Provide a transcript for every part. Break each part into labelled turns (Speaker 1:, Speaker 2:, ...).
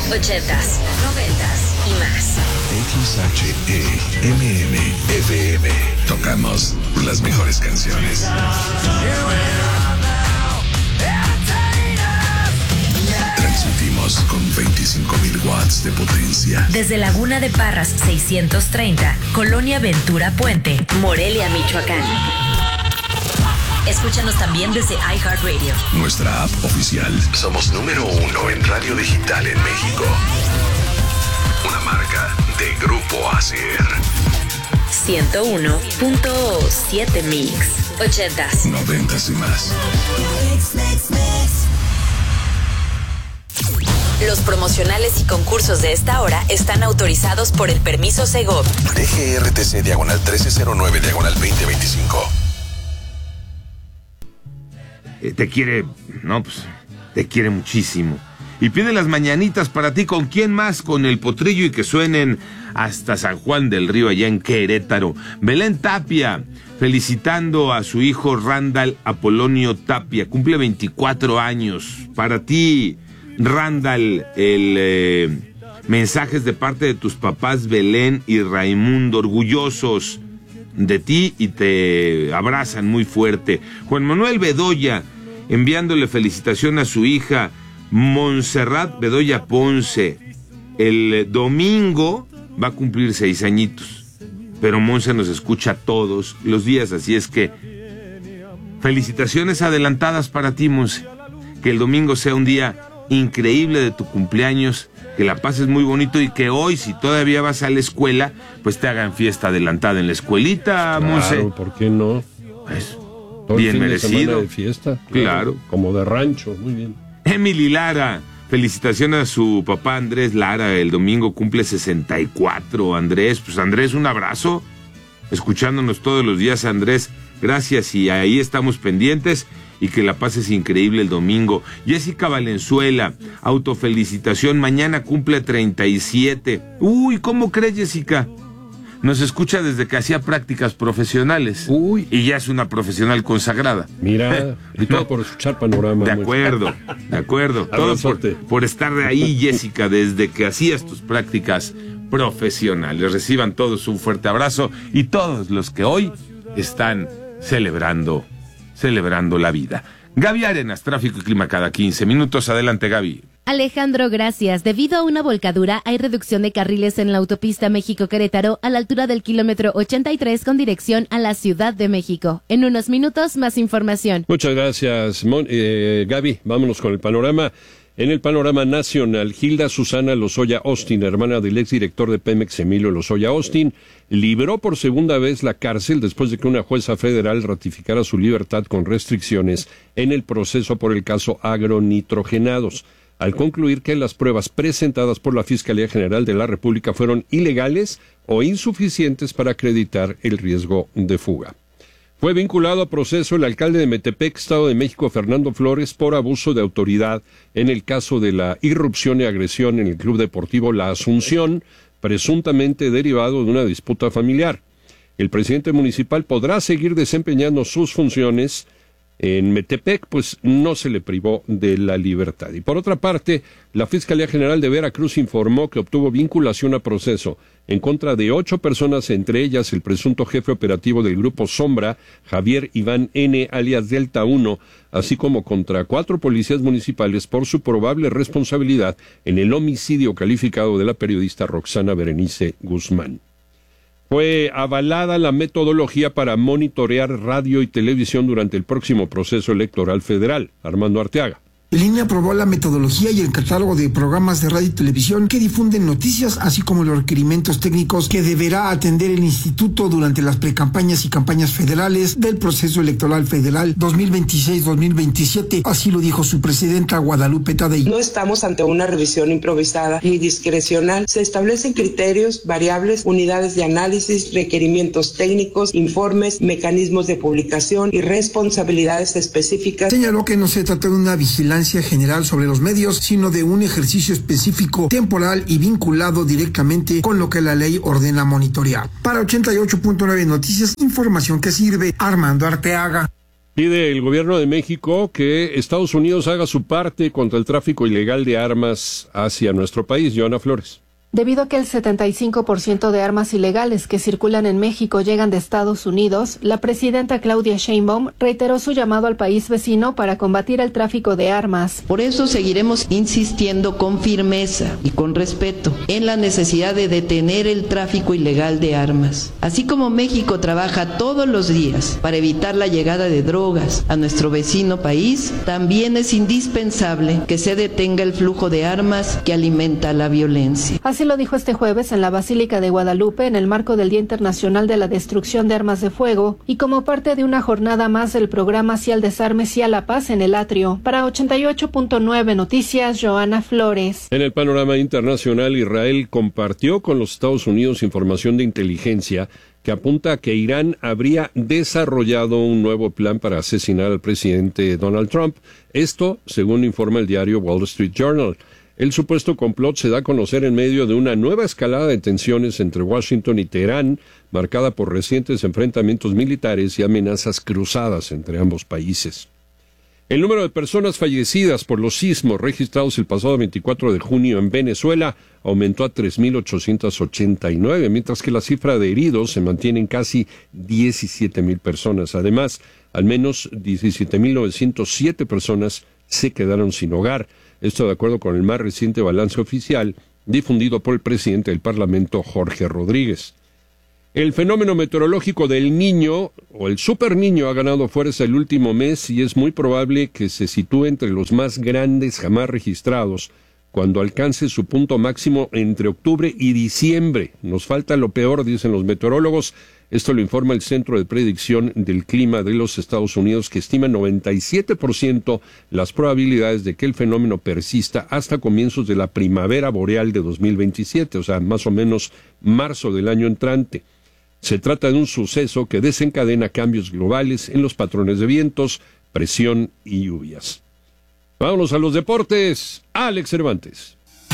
Speaker 1: 80s, 90s y más.
Speaker 2: XHEMM-FM. Tocamos las mejores canciones. Transmitimos con 25,000 watts de potencia.
Speaker 1: Desde Laguna de Parras 630, Colonia Ventura Puente, Morelia, Michoacán. Escúchanos también desde iHeartRadio.
Speaker 2: Nuestra app oficial. Somos número 1 en radio digital en México. Una marca de Grupo ASER.
Speaker 1: 101.7 Mix. 80s,
Speaker 2: 90s y más.
Speaker 1: Los promocionales y concursos de esta hora están autorizados por el permiso Segov.
Speaker 2: DGRTC diagonal 1309 diagonal 2025.
Speaker 3: Te quiere, no, pues, te quiere muchísimo. Y pide las mañanitas para ti. ¿Con quién más? Con el Potrillo, y que suenen hasta San Juan del Río, allá en Querétaro. Belén Tapia, felicitando a su hijo Randall Apolonio Tapia. Cumple 24 años. Para ti, Randall, mensajes de parte de tus papás Belén y Raimundo, orgullosos de ti y te abrazan muy fuerte. Juan Manuel Bedoya, enviándole felicitación a su hija Montserrat Bedoya Ponce. El domingo va a cumplir 6 añitos, pero Monse nos escucha todos los días, así es que felicitaciones adelantadas para ti, Monse. Que el domingo sea un día increíble de tu cumpleaños, que la pases muy bonito y que hoy, si todavía vas a la escuela, pues te hagan fiesta adelantada en la escuelita, Monse.
Speaker 4: Claro, ¿por qué no?
Speaker 3: Pues,
Speaker 4: todo
Speaker 3: bien
Speaker 4: el fin
Speaker 3: merecido.
Speaker 4: de fiesta.
Speaker 3: Claro.
Speaker 4: Como de rancho, muy bien.
Speaker 3: Emily Lara, felicitaciones a su papá Andrés Lara, el domingo cumple 64, Andrés. Pues Andrés, un abrazo, escuchándonos todos los días, Andrés, gracias, y ahí estamos pendientes. Y que la pases increíble el domingo. Jessica Valenzuela, autofelicitación, mañana cumple 37. Uy, ¿cómo crees, Jessica? Nos escucha desde que hacía prácticas profesionales.
Speaker 4: Uy.
Speaker 3: Y ya es una profesional consagrada.
Speaker 4: Mira, y todo por escuchar Panorama.
Speaker 3: De acuerdo, de acuerdo. Todo por estar de ahí, Jessica, desde que hacías tus prácticas profesionales. Reciban todos un fuerte abrazo y todos los que hoy están celebrando la vida. Gaby Arenas, tráfico y clima cada 15 minutos. Adelante, Gaby.
Speaker 5: Alejandro, gracias. Debido a una volcadura, hay reducción de carriles en la autopista México-Querétaro a la altura del kilómetro 83 con dirección a la Ciudad de México. En unos minutos, más información.
Speaker 4: Muchas gracias, Gaby. Vámonos con el panorama. En el panorama nacional, Hilda Susana Lozoya Austin, hermana del exdirector de Pemex Emilio Lozoya Austin, libró por segunda vez la cárcel después de que una jueza federal ratificara su libertad con restricciones en el proceso por el caso agronitrogenados, al concluir que las pruebas presentadas por la Fiscalía General de la República fueron ilegales o insuficientes para acreditar el riesgo de fuga. Fue vinculado a proceso el alcalde de Metepec, Estado de México, Fernando Flores, por abuso de autoridad en el caso de la irrupción y agresión en el Club Deportivo La Asunción, presuntamente derivado de una disputa familiar. El presidente municipal podrá seguir desempeñando sus funciones en Metepec, pues no se le privó de la libertad. Y por otra parte, la Fiscalía General de Veracruz informó que obtuvo vinculación a proceso en contra de 8 personas, entre ellas el presunto jefe operativo del Grupo Sombra, Javier Iván N., alias Delta 1, así como contra 4 policías municipales por su probable responsabilidad en el homicidio calificado de la periodista Roxana Berenice Guzmán. Fue avalada la metodología para monitorear radio y televisión durante el próximo proceso electoral federal. Armando Arteaga.
Speaker 6: El INE aprobó la metodología y el catálogo de programas de radio y televisión que difunden noticias, así como los requerimientos técnicos que deberá atender el instituto durante las precampañas y campañas federales del proceso electoral federal 2026-2027. Así lo dijo su presidenta Guadalupe Tadei.
Speaker 7: No estamos ante una revisión improvisada ni discrecional. Se establecen criterios, variables, unidades de análisis, requerimientos técnicos, informes, mecanismos de publicación y responsabilidades específicas.
Speaker 6: Señaló que no se trata de una vigilancia general sobre los medios, sino de un ejercicio específico, temporal y vinculado directamente con lo que la ley ordena monitorear. Para 88.9 Noticias, información que sirve. Armando Arteaga.
Speaker 4: Pide el gobierno de México que Estados Unidos haga su parte contra el tráfico ilegal de armas hacia nuestro país. Joana Flores.
Speaker 8: Debido a que el 75% de armas ilegales que circulan en México llegan de Estados Unidos, la presidenta Claudia Sheinbaum reiteró su llamado al país vecino para combatir el tráfico de armas.
Speaker 9: Por eso seguiremos insistiendo con firmeza y con respeto en la necesidad de detener el tráfico ilegal de armas. Así como México trabaja todos los días para evitar la llegada de drogas a nuestro vecino país, también es indispensable que se detenga el flujo de armas que alimenta la violencia.
Speaker 8: Así lo dijo este jueves en la Basílica de Guadalupe en el marco del Día Internacional de la Destrucción de Armas de Fuego y como parte de una jornada más del programa Sí al Desarme, Sí a la Paz en el Atrio. Para 88.9 Noticias, Joana Flores.
Speaker 4: En el panorama internacional, Israel compartió con los Estados Unidos información de inteligencia que apunta a que Irán habría desarrollado un nuevo plan para asesinar al presidente Donald Trump. Esto, según informa el diario Wall Street Journal. El supuesto complot se da a conocer en medio de una nueva escalada de tensiones entre Washington y Teherán, marcada por recientes enfrentamientos militares y amenazas cruzadas entre ambos países. El número de personas fallecidas por los sismos registrados el pasado 24 de junio en Venezuela aumentó a 3.889, mientras que la cifra de heridos se mantiene en casi 17.000 personas. Además, al menos 17.907 personas se quedaron sin hogar. Esto de acuerdo con el más reciente balance oficial difundido por el presidente del Parlamento, Jorge Rodríguez. El fenómeno meteorológico del Niño o el Super Niño ha ganado fuerza el último mes y es muy probable que se sitúe entre los más grandes jamás registrados cuando alcance su punto máximo entre octubre y diciembre. Nos falta lo peor, dicen los meteorólogos. Esto lo informa el Centro de Predicción del Clima de los Estados Unidos, que estima 97% las probabilidades de que el fenómeno persista hasta comienzos de la primavera boreal de 2027, o sea, más o menos marzo del año entrante. Se trata de un suceso que desencadena cambios globales en los patrones de vientos, presión y lluvias. Vámonos a los deportes. Alex Cervantes.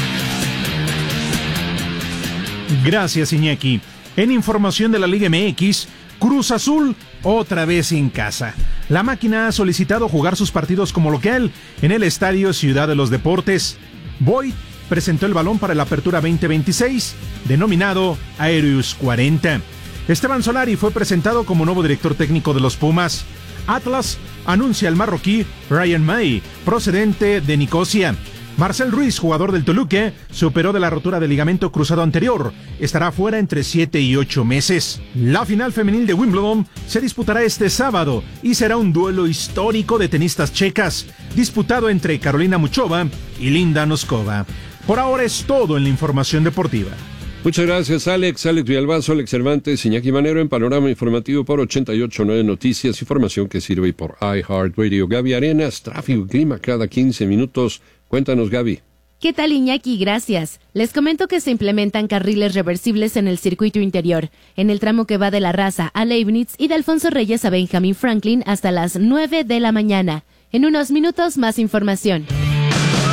Speaker 10: Gracias, Iñaki. En información de la Liga MX, Cruz Azul otra vez en casa. La máquina ha solicitado jugar sus partidos como local en el Estadio Ciudad de los Deportes. Boyd presentó el balón para la Apertura 2026, denominado Aereus 40. Esteban Solari fue presentado como nuevo director técnico de los Pumas. Atlas anuncia al marroquí Ryan May, procedente de Nicosia. Marcel Ruiz, jugador del Toluca, se operó de la rotura del ligamento cruzado anterior. Estará fuera entre 7 y 8 meses. La final femenil de Wimbledon se disputará este sábado y será un duelo histórico de tenistas checas, disputado entre Carolina Muchova y Linda Noskova. Por ahora es todo en la información deportiva.
Speaker 4: Muchas gracias, Alex Villalbazo, Alex Cervantes, Iñaki Manero en Panorama Informativo por 88.9 Noticias, información que sirve por iHeartRadio. Gaby Arenas, tráfico y clima cada 15 minutos. Cuéntanos, Gaby.
Speaker 5: ¿Qué tal, Iñaki? Gracias. Les comento que se implementan carriles reversibles en el circuito interior, en el tramo que va de La Raza a Leibniz y de Alfonso Reyes a Benjamin Franklin hasta las 9 de la mañana. En unos minutos, más información.